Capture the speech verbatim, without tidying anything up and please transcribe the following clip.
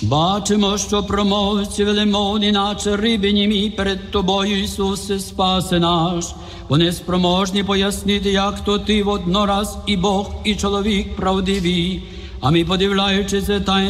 Бачимо, що промовці велемовні, наче риби німі перед Тобою, Ісусе, спаси наш. Вони спроможні пояснити, як то Ти воднораз і Бог, і чоловік правдивий. А ми, подивляючись це таїнство,